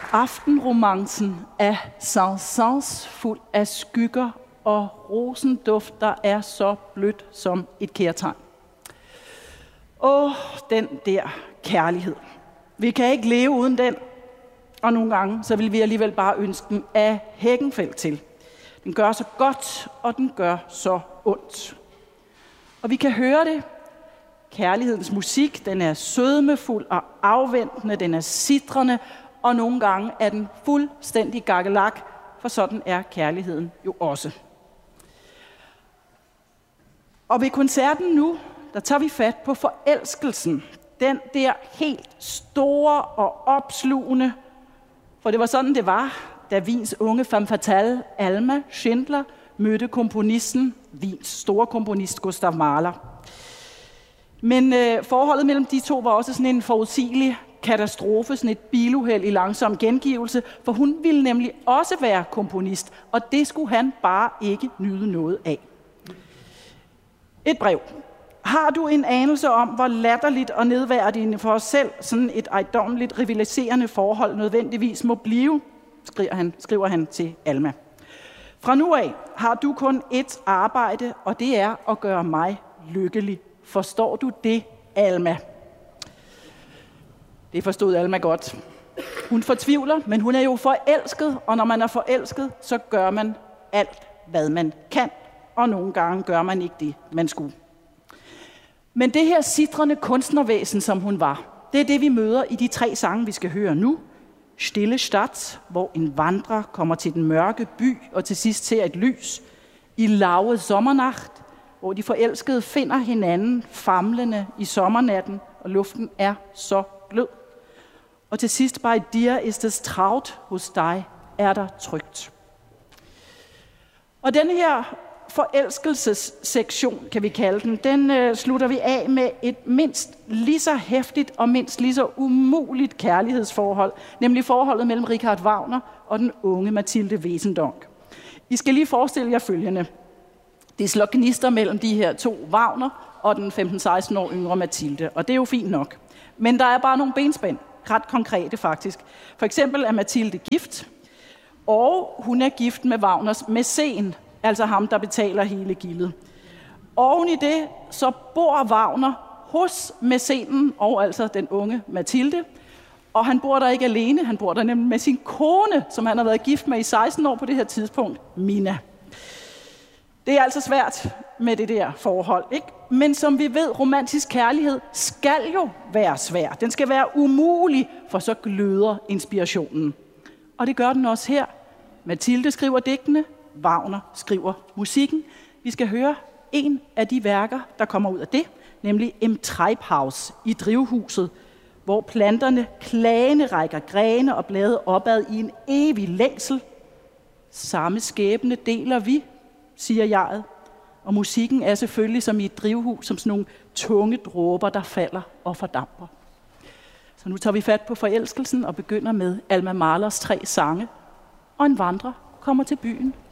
Aftenromancen af Saint-Saëns, fuld af skygger og rosenduft, der er så blødt som et kærtegn. Den der kærlighed. Vi kan ikke leve uden den, og nogle gange så vil vi alligevel bare ønske den af Heckenfeldt til. Den gør så godt, og den gør så ondt. Og vi kan høre det. Kærlighedens musik, den er sødmefuld og afventende, den er sitrende, og nogle gange er den fuldstændig gakkelak, for sådan er kærligheden jo også. Og ved koncerten nu, der tager vi fat på forelskelsen. Den der helt store og opslugende, for det var sådan, det var, da Wiens unge femme fatale, Alma Schindler, mødte komponisten, Wiens store komponist Gustav Mahler. Men forholdet mellem de to var også sådan en forudsigelig katastrofe, sådan et biluheld i langsom gengivelse, for hun ville nemlig også være komponist, og det skulle han bare ikke nyde noget af. Et brev. Har du en anelse om, hvor latterligt og nedværdigende for os selv sådan et ejendommeligt rivaliserende forhold nødvendigvis må blive, skriver han til Alma. Fra nu af har du kun ét arbejde, og det er at gøre mig lykkelig. Forstår du det, Alma? Det forstod Alma godt. Hun fortvivler, men hun er jo forelsket, og når man er forelsket, så gør man alt, hvad man kan, og nogle gange gør man ikke det, man skulle. Men det her sitrende kunstnervæsen, som hun var, det er det, vi møder i de 3 sange, vi skal høre nu. Stille Stadt, hvor en vandrer kommer til den mørke by, og til sidst ser et lys. I Laue Sommernacht, hvor de forelskede finder hinanden famlende i sommernatten, og luften er så blød. Og til sidst, bei dir ist es traut, hos dig er der trygt. Og den her forelskelsessektion, kan vi kalde den slutter vi af med et mindst lige så heftigt og mindst lige så umuligt kærlighedsforhold, nemlig forholdet mellem Richard Wagner og den unge Mathilde Wesendonck. I skal lige forestille jer følgende. Det slår gnister mellem de her 2, Wagner og den 15-16 år yngre Mathilde, og det er jo fint nok. Men der er bare nogle benspænd, ret konkrete faktisk. For eksempel er Mathilde gift, og hun er gift med Wagners mæcen, altså ham, der betaler hele gildet. Oven i det, så bor Wagner hos mæcenen, og altså den unge Mathilde, og han bor der ikke alene, han bor der nemlig med sin kone, som han har været gift med i 16 år på det her tidspunkt, Mina. Det er altså svært med det der forhold, ikke? Men som vi ved, romantisk kærlighed skal jo være svær. Den skal være umulig, for så gløder inspirationen. Og det gør den også her. Mathilde skriver digtene, Wagner skriver musikken. Vi skal høre en af de værker, der kommer ud af det, nemlig Im Treibhaus, i drivhuset, hvor planterne klagende rækker grene og blade opad i en evig længsel. Samme skæbne deler vi, siger jeget. Og musikken er selvfølgelig som i et drivhus, som sådan nogle tunge dråber, der falder og fordamper. Så nu tager vi fat på forelskelsen og begynder med Alma Mahlers 3 sange. Og en vandrer kommer til byen